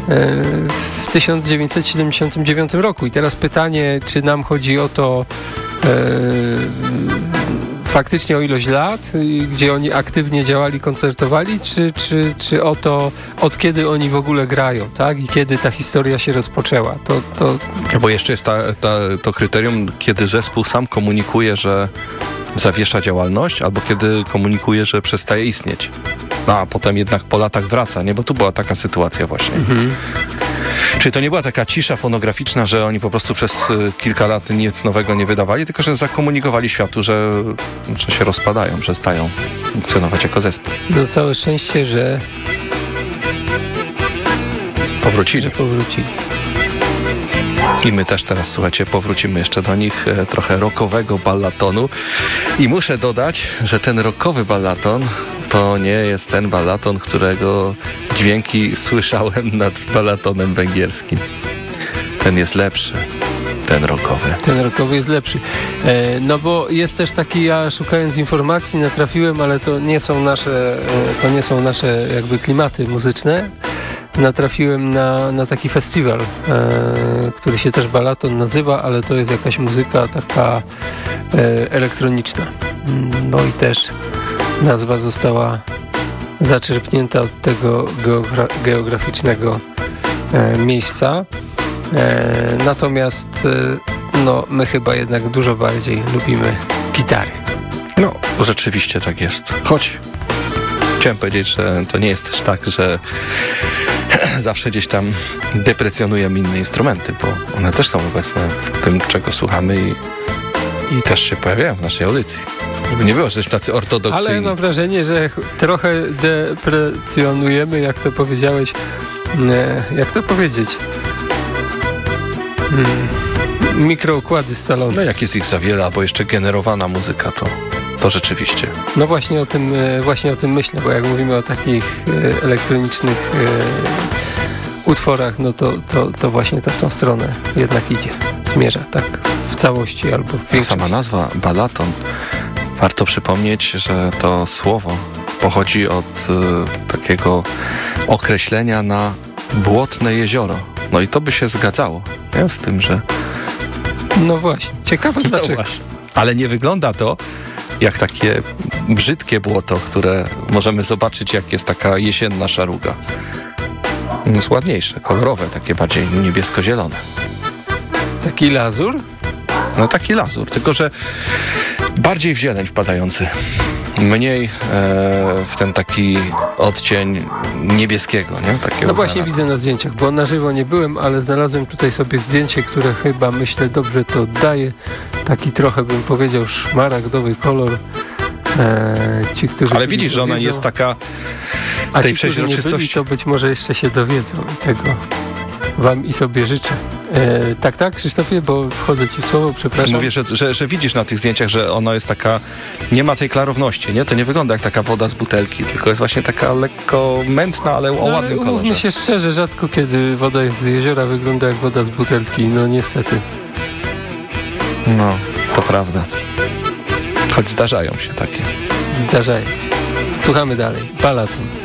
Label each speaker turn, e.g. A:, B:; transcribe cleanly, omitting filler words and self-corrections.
A: w 1979 roku. I teraz pytanie, czy nam chodzi o to faktycznie o ilość lat, gdzie oni aktywnie działali, koncertowali, czy o to, od kiedy oni w ogóle grają, tak? I kiedy ta historia się rozpoczęła.
B: Bo jeszcze jest to kryterium, kiedy zespół sam komunikuje, że zawiesza działalność, albo kiedy komunikuje, że przestaje istnieć. No, a potem jednak po latach wraca, nie? Bo tu była taka sytuacja właśnie. Czyli to nie była taka cisza fonograficzna, że oni po prostu przez kilka lat nic nowego nie wydawali, tylko że zakomunikowali światu, że się rozpadają, przestają funkcjonować jako zespół.
A: No całe szczęście, że
B: powrócili.
A: I
B: my też teraz, słuchajcie, powrócimy jeszcze do nich, trochę rockowego ballatonu. I muszę dodać, że ten rockowy ballaton to nie jest ten ballaton, którego dźwięki słyszałem nad ballatonem węgierskim. Ten jest lepszy. Ten rockowy.
A: Ten rockowy jest lepszy. No bo jest też taki, ja szukając informacji natrafiłem, ale to nie są nasze jakby klimaty muzyczne. Natrafiłem na taki festiwal, który się też ballaton nazywa, ale to jest jakaś muzyka taka elektroniczna. No i też nazwa została zaczerpnięta od tego geograficznego miejsca. Natomiast no, my chyba jednak dużo bardziej lubimy gitary.
B: No, rzeczywiście tak jest. Choć chciałem powiedzieć, że to nie jest też tak, że zawsze gdzieś tam deprecjonujemy inne instrumenty, bo one też są obecne w tym, czego słuchamy i też się pojawiają w naszej audycji. Żeby nie było, że jesteśmy tacy ortodoksyjni.
A: Ale mam wrażenie, że trochę deprecjonujemy, jak to powiedziałeś, jak to powiedzieć? Mikroukłady scalone.
B: No jak jest ich za wiele, albo jeszcze generowana muzyka, to rzeczywiście.
A: No właśnie o tym myślę, bo jak mówimy o takich elektronicznych utworach, no to właśnie to w tą stronę jednak idzie, zmierza, tak w całości albo w większości.
B: Sama nazwa ballaton, warto przypomnieć, że to słowo pochodzi od takiego określenia na błotne jezioro. No i to by się zgadzało, nie? Z tym, że...
A: No właśnie, ciekawe dlaczego.
B: Właśnie. Ale nie wygląda to jak takie brzydkie błoto, które możemy zobaczyć, jak jest taka jesienna szaruga. Jest ładniejsze, kolorowe, takie bardziej niebiesko-zielone.
A: Taki lazur?
B: No taki lazur, tylko że bardziej w zieleń wpadający. Mniej w ten taki odcień niebieskiego, nie? Takiego
A: no właśnie widzę na zdjęciach, bo na żywo nie byłem, ale znalazłem tutaj sobie zdjęcie, które chyba, myślę, dobrze to oddaje. Taki trochę, bym powiedział, szmaragdowy kolor. Ci, którzy
B: ale widzisz, że ona jest taka
A: a
B: tej
A: ci, którzy nie byli, to być może jeszcze się dowiedzą i tego wam i sobie życzę. Tak, Krzysztofie, bo wchodzę ci w słowo, przepraszam.
B: Mówię, że widzisz na tych zdjęciach, że ona jest taka, nie ma tej klarowności, nie? To nie wygląda jak taka woda z butelki, tylko jest właśnie taka lekko mętna, ale o ładnym kolorze.
A: Umówmy się szczerze, rzadko kiedy woda jest z jeziora wygląda jak woda z butelki, no niestety.
B: No, to prawda. Choć zdarzają się takie.
A: Zdarzają. Słuchamy dalej. Ballaton.